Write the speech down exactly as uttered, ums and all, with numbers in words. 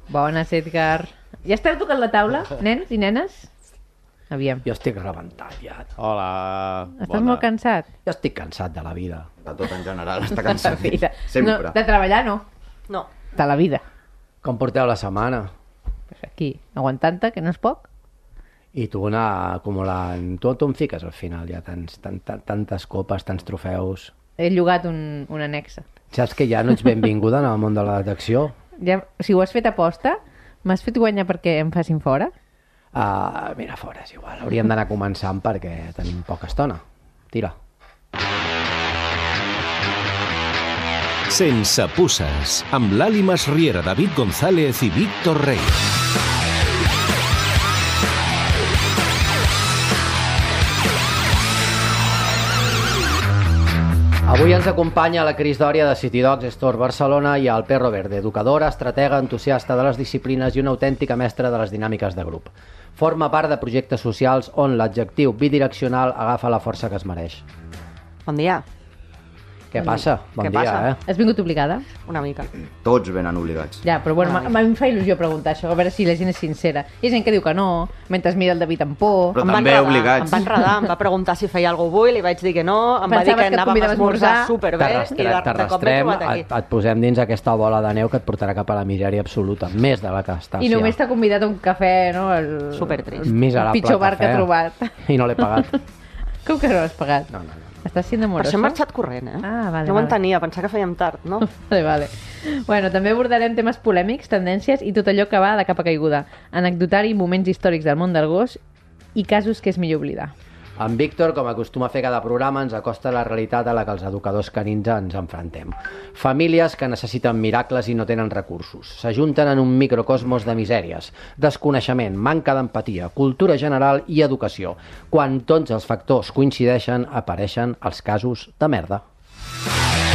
Bones, Edgar. Ja esteu tocant la taula, nens i nenes? Aviam. Jo estic rebentat ja. Hola. Estàs bona. Molt cansat? Jo estic cansat de la vida. De tot en general, està cansat. Sempre. No, de treballar no. No. De la vida. Com porteu la setmana? Pues aquí, aguantant-te, que no és poc. I tu anar acumulant... Tu, tu em fiques al final, ja tants, tant, tantes copes, tants trofeus... He llogat un, un annexa. Saps que ja no ets benvinguda en el món de la detecció? Ja, si ho has fet aposta, m'has fet guanyar perquè em facin fora? Uh, mira, fora, és igual. Hauríem d'anar començant perquè tenim poca estona. Tira. Sense puces, amb l'Ali Masriera, David González i Víctor Rey. Avui ens acompanya la Cris Dòria de City Dogs Store Barcelona i el Perro Verde, educadora, estratega, entusiasta de les disciplines i una autèntica mestra de les dinàmiques de grup. Forma part de projectes socials on l'adjectiu bidireccional agafa la força que es mereix. Bon dia. Què passa? Bon Què dia, passa? eh? Has vingut obligada? Una mica. Tots venen obligats. Ja, però bueno, a mi em fa il·lusió preguntar això, a veure si la gent és sincera. Hi ha gent que diu que no, mentre mira el David amb por... Però Em va també enredar, obligats. Em va enredar, em va preguntar si feia alguna cosa avui, li vaig dir que no, em va dir Pensaves que que et anàvem a convidava a esmorzar esmorzar. superbé i de, T'arrastre- de cop m'he T'arrastrem, trobat aquí. et, et posem dins aquesta bola de neu que et portarà cap a la misèria absoluta, més de la que estàs I només ja. t'ha convidat a un cafè, no? El... Supertrist. Miserable el pitjor bar que cafè. ha trobat. I no l'he pagat. Com que no l'has pagat? No, no, no. Estàs sent Per amoroso? això hem marxat corrent, eh? Ah, vale, no vale. m'entenia, pensava que fèiem tard, no? Vale, vale. Bueno, també abordarem temes polèmics, tendències i tot allò que va de capa caiguda. Anecdotari, moments històrics del món del gos i casos que és millor oblidar. En Víctor, com acostuma a fer cada programa, ens acosta la realitat a la que els educadors canins ens enfrontem. Famílies que necessiten miracles i no tenen recursos. S'ajunten en un microcosmos de misèries, desconeixement, manca d'empatia, cultura general i educació. Quan tots els factors coincideixen, apareixen els casos de merda.